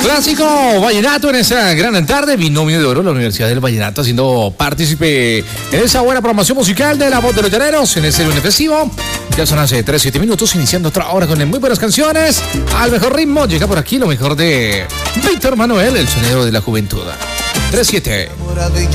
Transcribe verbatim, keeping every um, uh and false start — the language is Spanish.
Clásico vallenato en esa gran tarde, Binomio de Oro, la Universidad del Vallenato, haciendo partícipe en esa buena promoción musical de La Voz de los Llaneros en ese lunes festivo. Ya son hace tres, siete minutos, iniciando otra hora con muy buenas canciones. Al mejor ritmo, llega por aquí lo mejor de Víctor Manuel, el sonido de la juventud. tres siete.